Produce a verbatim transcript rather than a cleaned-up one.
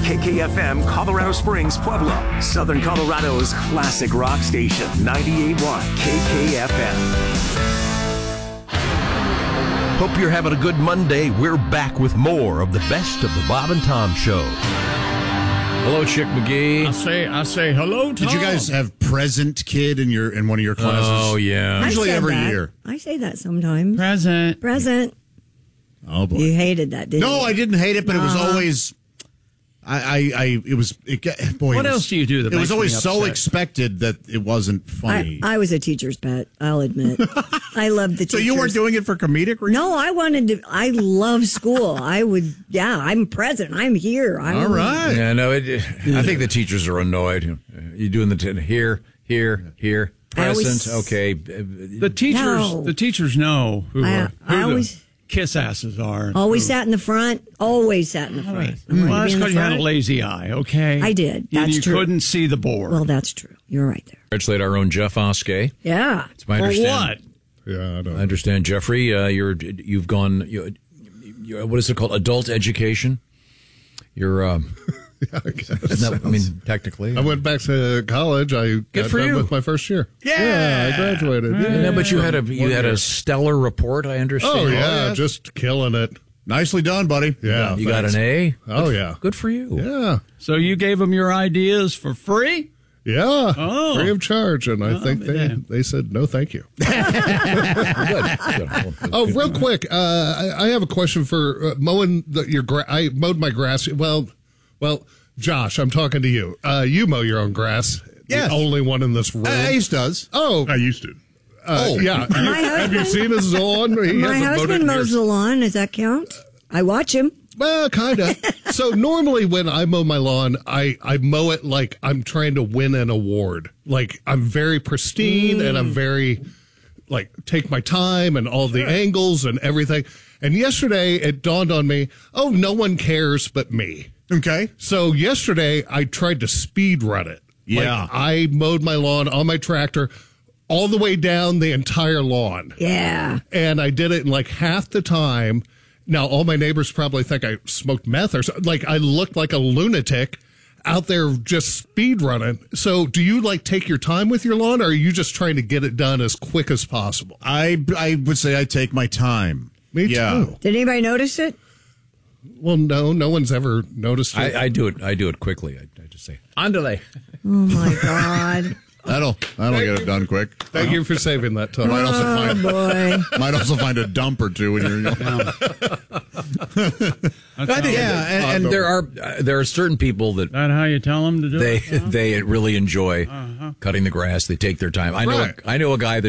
K K F M, Colorado Springs, Pueblo, Southern Colorado's classic rock station, ninety-eight point one K K F M. Hope you're having a good Monday. We're back with more of the best of the Bob and Tom Show. Hello, Chick McGee. I say, I say hello, Tom. Did you guys have present kid in your in one of your classes? Oh, yeah. Usually I say every that. year. I say that sometimes. Present? Present. Oh boy. You hated that, didn't No, you? I didn't hate it, but it was Uh-huh. always. I, I, I, it was. It, got- boy, What it was, else do you do that It makes was always me so upset? expected that it wasn't funny. I, I was a teacher's pet, I'll admit. I loved the teachers. so you weren't doing it for comedic reasons? No, I wanted to. I love school. I would, yeah, I'm present. I'm here. I'm, All right. Yeah, no, it, I think the teachers are annoyed. You're doing the t- here, here, here, I always- present. Okay. The teachers, No. the teachers know who, I- are, who I the always- kiss asses are. Always sat in the front. Always sat in the front. I wanted to Well, be that's in the because you had a front. lazy eye, okay? I did. You- That's you true. couldn't see the board. Well, that's true. You're right there. Congratulate our own Jeff Oskey. Yeah. It's my For understanding. what? Yeah, I don't. I understand, Jeffrey. Uh, you're you've gone. You, you, what is it called? Adult education. You're. Um, I guess. isn't that, I mean, technically. I went back to college. I got for done you. with my first year. Yeah. I graduated. Yeah. Yeah, but you had a you One had a year. stellar report. I understand. Oh yeah, yes. just killing it. Nicely done, buddy. Yeah, You got thanks. an A. Oh yeah, Good for you. yeah, So you gave them your ideas for free? yeah. Oh. Free of charge, and I think they yeah. they said no, thank you. Good. Good. Oh, real quick, uh, I, I have a question for uh, mowing the, your grass. I mowed my grass. Well, well, Josh, I'm talking to you. Uh, you mow your own grass. Yes. The only one in this room. Uh, Ace does. oh, I used to. uh, oh. yeah. My Have you husband- seen his lawn? He My hasn't mowed it husband in mows years. the lawn. Does that count? I watch him. Well, kind of. So normally when I mow my lawn, I, I mow it like I'm trying to win an award. Like I'm very pristine and I'm very, like, take my time and all the angles and everything. And yesterday it dawned on me, oh, no one cares but me. Okay. So yesterday I tried to speed run it. Yeah. Like, I mowed my lawn on my tractor all the way down the entire lawn. Yeah. And I did it in like half the time. Now, all my neighbors probably think I smoked meth or something. Like, I looked like a lunatic out there just speed running. So, do you, like, take your time with your lawn, or are you just trying to get it done as quick as possible? I, I would say I take my time. Me yeah. too. Did anybody notice it? Well, no, no one's ever noticed it. I, I do it. I do it quickly. I, I just say andale. Oh, my God. That'll that'll get it done quick. Thank you for saving that time. Might also Oh, find boy. might also find a dump or two when you're. I think, yeah, and, and there are uh, there are certain people that Is that how you tell them to do they it? they really enjoy cutting the grass. They take their time. I know Right. a, I know a guy that